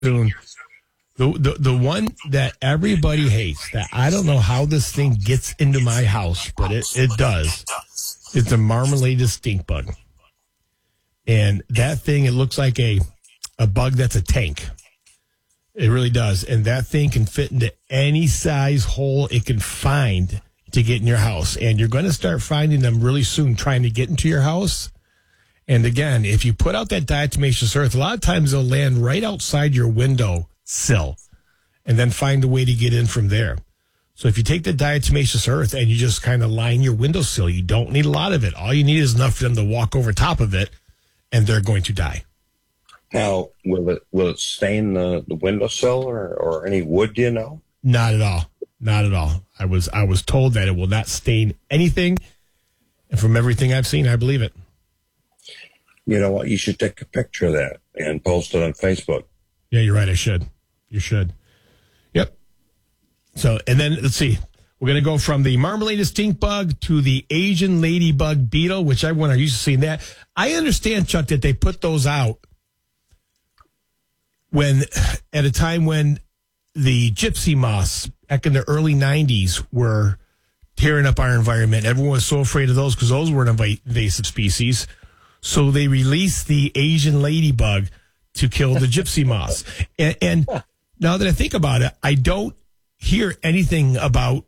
soon. The one that everybody hates, that I don't know how this thing gets into my house, but it does, is the marmorated stink bug. And that thing, it looks like a bug that's a tank. It really does. And that thing can fit into any size hole it can find to get in your house. And you're going to start finding them really soon trying to get into your house. And again, if you put out that diatomaceous earth, a lot of times they'll land right outside your window sill and then find a way to get in from there. So if you take the diatomaceous earth and you just kind of line your windowsill, you don't need a lot of it. All you need is enough for them to walk over top of it, and they're going to die. Now, will it stain the windowsill or any wood, do you know? Not at all. Not at all. I was told that it will not stain anything, and from everything I've seen, I believe it. You know what? You should take a picture of that and post it on Facebook. Yeah, you're right. I should. You should. Yep. So, and then let's see. We're going to go from the marmorated stink bug to the Asian ladybug beetle, which everyone are used to seeing that. I understand, Chuck, that they put those out at a time when the gypsy moths back in the early 90s were tearing up our environment. Everyone was so afraid of those because those were an invasive species. So they released the Asian ladybug to kill the gypsy moths. And now that I think about it, I don't hear anything about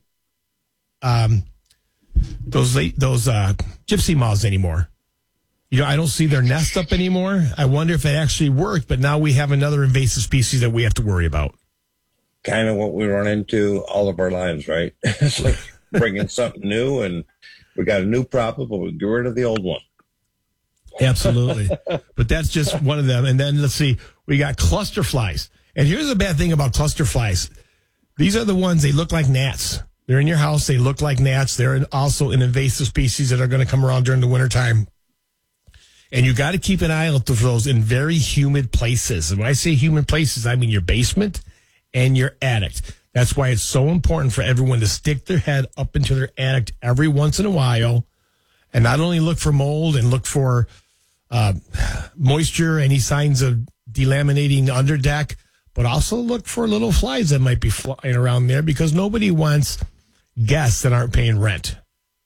those gypsy moths anymore. You know, I don't see their nest up anymore. I wonder if it actually worked, but now we have another invasive species that we have to worry about. Kind of what we run into all of our lives, right? It's like bringing something new, and we got a new problem, but we get rid of the old one. Absolutely. But that's just one of them. And then let's see, we got cluster flies. And here's the bad thing about cluster flies. These are the ones, they look like gnats. They're in your house. They look like gnats. They're also an invasive species that are going to come around during the wintertime. And you got to keep an eye out for those in very humid places. And when I say humid places, I mean your basement and your attic. That's why it's so important for everyone to stick their head up into their attic every once in a while and not only look for mold and look for moisture, any signs of delaminating under deck, but also look for little flies that might be flying around there because nobody wants guests that aren't paying rent.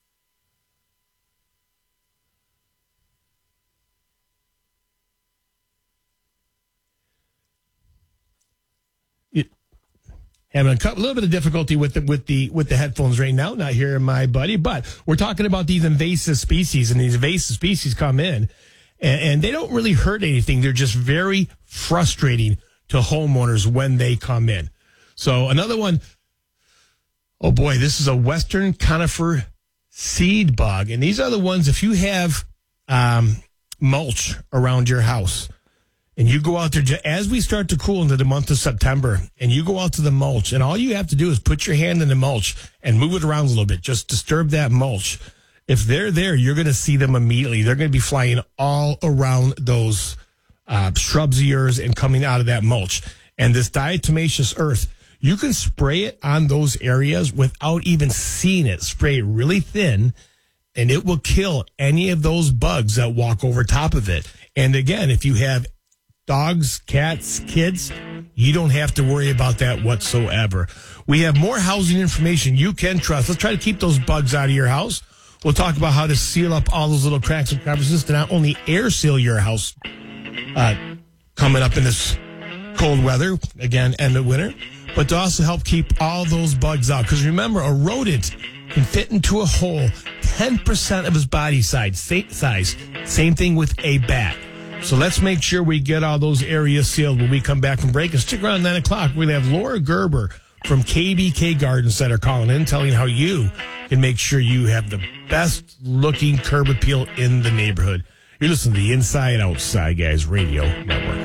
Having a little bit of difficulty with the headphones right now, not hearing my buddy, but we're talking about these invasive species, and these invasive species come in, and they don't really hurt anything. They're just very frustrating to homeowners when they come in. So another one, oh boy, this is a western conifer seed bug, and these are the ones, if you have mulch around your house, and you go out there, as we start to cool into the month of September, and you go out to the mulch, and all you have to do is put your hand in the mulch and move it around a little bit. Just disturb that mulch. If they're there, you're going to see them immediately. They're going to be flying all around those shrubs of yours and coming out of that mulch. And this diatomaceous earth, you can spray it on those areas without even seeing it. Spray it really thin, and it will kill any of those bugs that walk over top of it. And again, if you have dogs, cats, kids, you don't have to worry about that whatsoever. We have more housing information you can trust. Let's try to keep those bugs out of your house. We'll talk about how to seal up all those little cracks and crevices to not only air seal your house coming up in this cold weather, again, end of winter, but to also help keep all those bugs out. Because remember, a rodent can fit into a hole 10% of his body size. Same thing with a bat. So let's make sure we get all those areas sealed when we come back from break. And stick around 9 o'clock. We're going to have Laura Gerber from KBK Garden Center calling in, telling how you can make sure you have the best looking curb appeal in the neighborhood. You're listening to the Inside Outside Guys Radio Network.